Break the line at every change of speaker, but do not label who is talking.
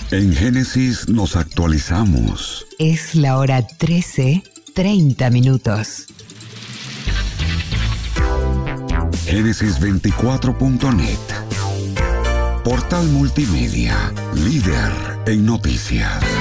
En Génesis nos actualizamos.
Es la hora 13:30.
Génesis24.net. Portal multimedia, líder en noticias.